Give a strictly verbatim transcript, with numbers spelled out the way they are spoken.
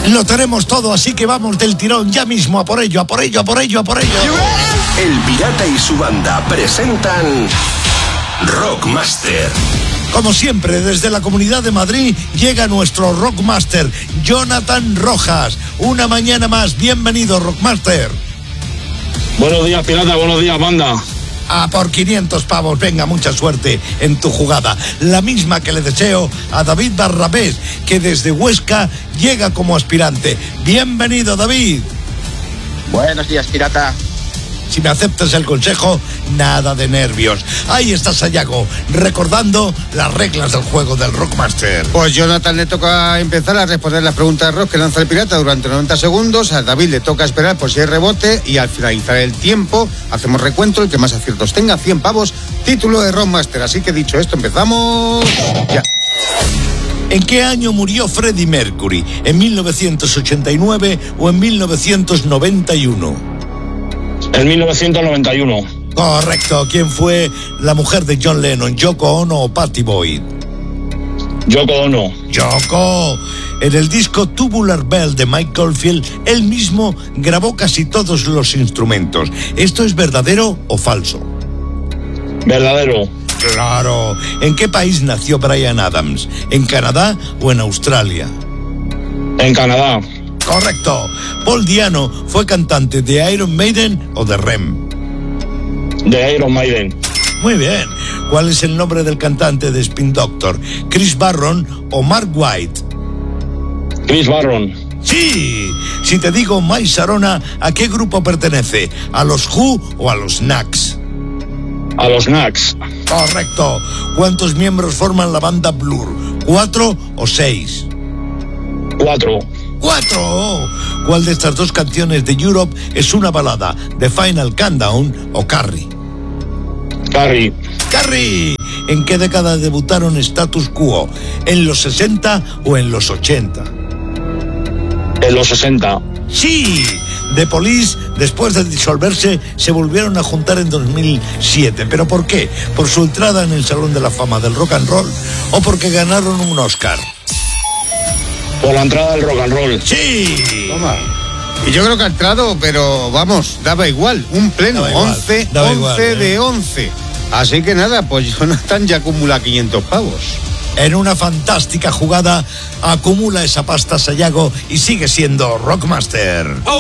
Lo tenemos todo, así que vamos del tirón ya mismo a por ello, a por ello, a por ello, a por ello. El Pirata y su banda presentan Rockmaster. Como siempre, desde la Comunidad de Madrid llega nuestro Rockmaster, Jonathan Rojas. Una mañana más, bienvenido, Rockmaster. Buenos días, Pirata, buenos días, banda. A por quinientos pavos, venga, mucha suerte en tu jugada. La misma que le deseo a David Barrabés, que desde Huesca llega como aspirante. Bienvenido, David. Buenos días, Pirata. Si me aceptas el consejo, nada de nervios. Ahí está Sayago, recordando las reglas del juego del Rockmaster. Pues Jonathan le toca empezar a responder las preguntas de rock que lanza el Pirata durante noventa segundos. A David le toca esperar por si hay rebote. Y al finalizar el tiempo, hacemos recuento. El que más aciertos tenga, cien pavos, título de Rockmaster. Así que dicho esto, empezamos ya. ¿En qué año murió Freddie Mercury? ¿En mil novecientos ochenta y nueve o en mil novecientos noventa y uno? En mil novecientos noventa y uno. Correcto. ¿Quién fue la mujer de John Lennon? ¿Yoko Ono o Pattie Boyd? Yoko Ono. Yoko. En el disco Tubular Bell de Mike Oldfield, él mismo grabó casi todos los instrumentos. ¿Esto es verdadero o falso? Verdadero. Claro. ¿En qué país nació Bryan Adams? ¿En Canadá o en Australia? En Canadá. Correcto. Paul Diano fue cantante de Iron Maiden o de R E M. De Iron Maiden. Muy bien. ¿Cuál es el nombre del cantante de Spin Doctor? ¿Chris Barron o Mark White? Chris Barron. Sí. Si te digo My Sharona, ¿a qué grupo pertenece? ¿A los Who o a los Knacks? A los Knacks. Correcto. ¿Cuántos miembros forman la banda Blur? ¿Cuatro o seis? Cuatro. ¡Cuatro! ¿Cuál de estas dos canciones de Europe es una balada? ¿The Final Countdown o Carrie? Carrie. ¡Carrie! ¿En qué década debutaron Status Quo? ¿En los sesenta o en los ochenta? En los sesenta. ¡Sí! The Police, después de disolverse, se volvieron a juntar en dos mil siete. ¿Pero por qué? ¿Por su entrada en el Salón de la Fama del Rock and Roll o porque ganaron un Oscar? Por la entrada del rock and roll. ¡Sí! Toma. Y yo creo que ha entrado, pero vamos, daba igual. Un pleno, Daba igual, once, daba once igual, ¿eh? de once. Así que nada, pues Jonathan ya acumula quinientos pavos. En una fantástica jugada, acumula esa pasta Sayago y sigue siendo Rockmaster.